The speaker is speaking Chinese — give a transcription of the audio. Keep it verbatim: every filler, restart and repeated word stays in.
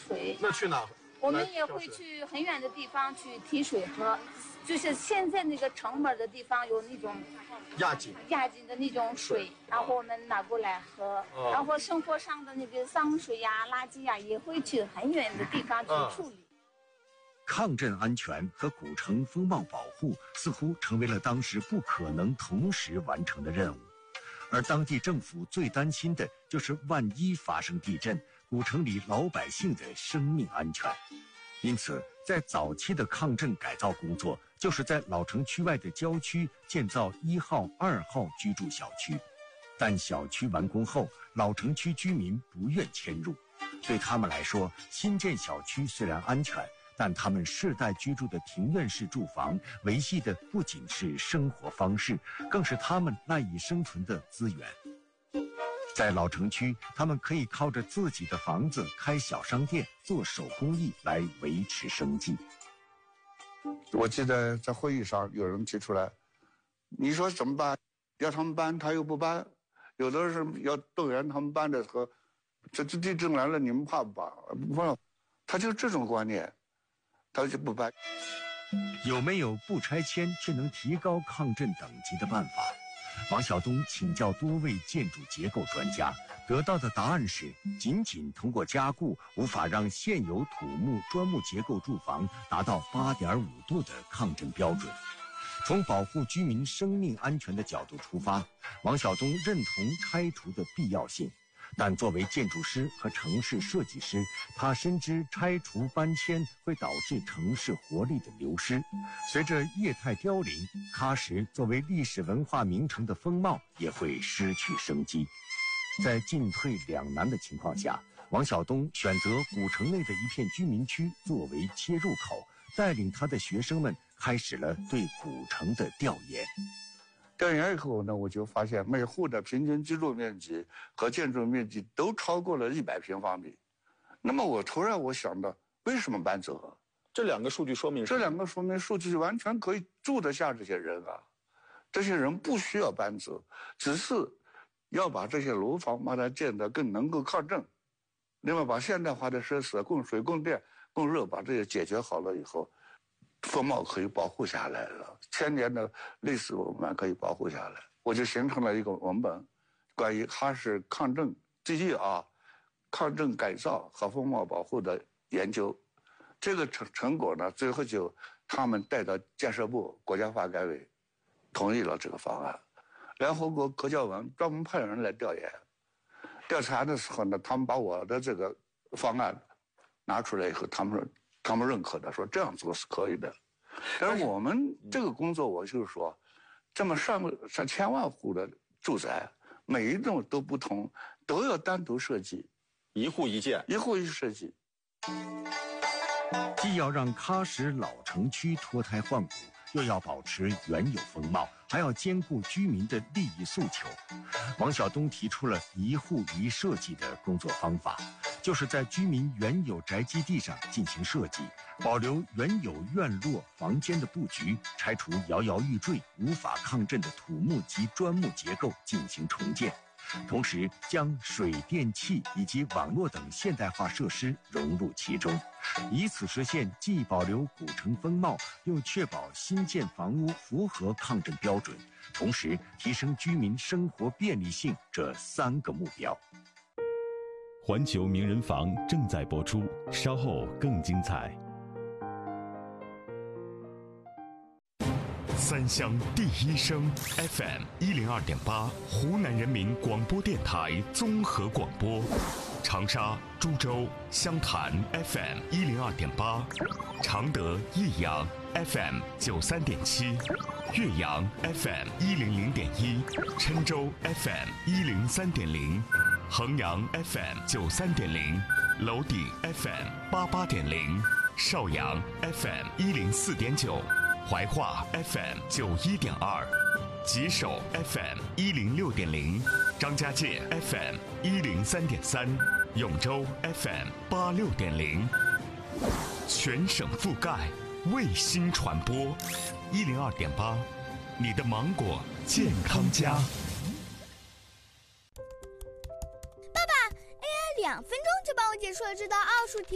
水。 那去哪？ 我们也会去很远的地方去提水喝，就是现在那个城门的地方有那种压井压井的那种水，然后我们拿过来喝。 哦、 然后生活上的那个脏水呀、垃圾呀，也会去很远的地方去处理。 哦、 抗震安全和古城风貌保护似乎成为了当时不可能同时完成的任务，而当地政府最担心的就是万一发生地震，古城里老百姓的生命安全。因此，在早期的抗震改造工作，就是在老城区外的郊区建造一号、二号居住小区。但小区完工后，老城区居民不愿迁入。对他们来说，新建小区虽然安全，但他们世代居住的庭院式住房维系的不仅是生活方式，更是他们赖以生存的资源。在老城区，他们可以靠着自己的房子开小商店、做手工艺来维持生计。 我记得在会议上有人提出来，你说怎么办？要他们搬，他又不搬；有的是要动员他们搬的时候，这这地震来了，你们怕不怕？不怕，他就这种观念，他就不搬。 有没有不拆迁却能提高抗震等级的办法？王晓东请教多位建筑结构专家，得到的答案是，仅仅通过加固无法让现有土木砖木结构住房达到 八点五 度的抗震标准。从保护居民生命安全的角度出发，王晓东认同拆除的必要性。但作为建筑师和城市设计师，他深知拆除搬迁会导致城市活力的流失。随着业态凋零，喀什作为历史文化名城的风貌也会失去生机。在进退两难的情况下，王晓东选择古城内的一片居民区作为切入口，带领他的学生们开始了对古城的调研。 调研以后呢，我就发现每户的平均居住面积和建筑面积都超过了一百平方米。那么我突然我想到，为什么搬走？ 这两个数据说明什么？ 这两个说明数据完全可以住得下这些人啊，这些人不需要搬走，只是要把这些楼房把它建得更能够抗震，另外把现代化的设施供水、供电、供热把这些解决好了以后，风貌可以保护下来了，千年的历史文化可以保护下来。我就形成了一个文本，关于喀什抗震第一啊，抗震改造和风貌保护的研究。这个成成果呢，最后就他们带到建设部国家发改委，同意了这个方案。联合国科教文专门派人来调研，调查的时候呢，他们把我的这个方案拿出来以后，他们说。他们认可的，说这样做是可以的。但是我们这个工作，我就是说，这么上上千万户的住宅，每一栋都不同，都要单独设计， 一户一件， 一户一设计。 既要让喀什老城区脱胎换骨，又要保持原有风貌，还要兼顾居民的利益诉求。王晓东提出了一户一设计的工作方法，就是在居民原有宅基地上进行设计，保留原有院落房间的布局，拆除摇摇欲坠无法抗震的土木及砖木结构进行重建，同时将水电气以及网络等现代化设施融入其中，以此实现既保留古城风貌，又确保新建房屋符合抗震标准，同时提升居民生活便利性这三个目标。 环球名人房正在播出，稍后更精彩。三湘第一声 F M 一零二点八，湖南人民广播电台综合广播。长沙、株洲、湘潭 F M 一零二点八，常德、益阳 F M 九三点七，岳阳 F M 一零零点一，郴州 F M 一零三点零。衡阳 F M 九三点零，娄底 F M 八八点零，邵阳 F M 一零四点九，怀化 F M 九一点二，吉首 F M 一零六点零，张家界 F M 一零三点三，永州 F M 八六点零，全省覆盖，卫星传播，一零二点八，你的芒果健康家。 两分钟就帮我解出了这道奥数题。